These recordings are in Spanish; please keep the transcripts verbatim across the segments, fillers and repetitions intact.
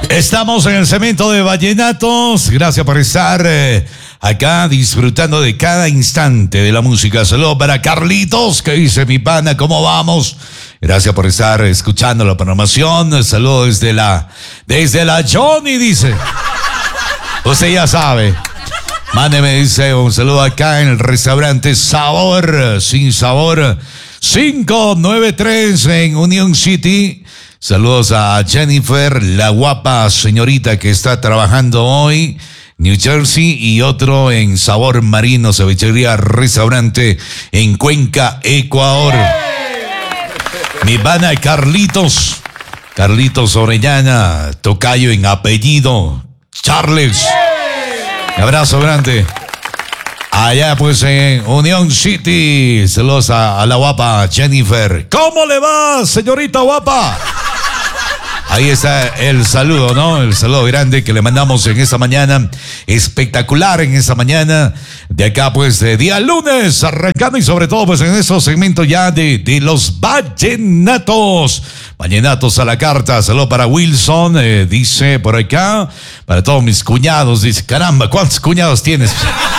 Estamos en el segmento de Vallenatos. Gracias por estar eh, acá disfrutando de cada instante de la música. Saludos para Carlitos, que dice mi pana, ¿cómo vamos? Gracias por estar escuchando la programación. Saludos desde la, desde la Johnny, dice. Usted ya sabe. Mándeme, dice, un saludo acá en el restaurante Sabor, Sin Sabor, cinco nueve tres en Union City. Saludos a Jennifer, la guapa señorita que está trabajando hoy, New Jersey, y otro en Sabor Marino, Cevichería, Restaurante en Cuenca, Ecuador. Mi pana Carlitos, Carlitos Orellana, tocayo en apellido, Charles. Un abrazo grande. Allá pues en Union City. Saludos a, a la guapa Jennifer. ¿Cómo le va, señorita guapa? Ahí está el saludo, ¿no? El saludo grande que le mandamos en esta mañana. Espectacular en esta mañana. De acá pues de día lunes, arrancando y sobre todo pues en estos segmentos ya de, de los vallenatos. Vallenatos a la carta. Saludo para Wilson, eh, dice por acá. Para todos mis cuñados, dice, caramba, ¿cuántos cuñados tienes?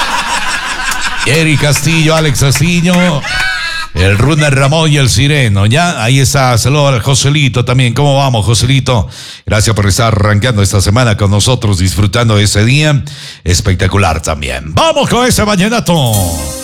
Eric Castillo, Alex Castillo, el Runa Ramón y el Sireno, ¿ya? Ahí está, saludos al Joselito también. ¿Cómo vamos, Joselito? Gracias por estar arrancando esta semana con nosotros, disfrutando de ese día espectacular también. ¡Vamos con ese vallenato!